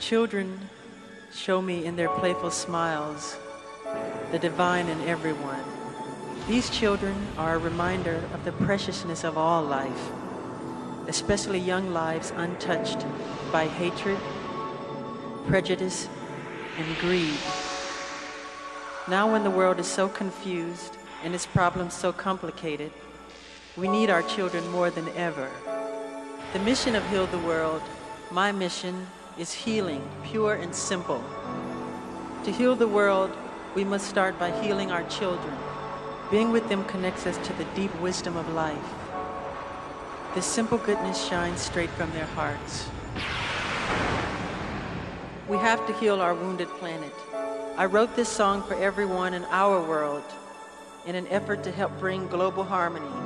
Children show me in their playful smiles the divine in everyone. These children are a reminder of the preciousness of all life, especially young lives untouched by hatred, prejudice, and greed. Now when the world is so confused and its problems so complicated, we need our children more than ever. The mission of Heal the World, my mission, is healing, pure and simple. To heal the world, we must start by healing our children. Being with them connects us to the deep wisdom of life. This simple goodness shines straight from their hearts. We have to heal our wounded planet. I wrote this song for everyone in our world in an effort to help bring global harmony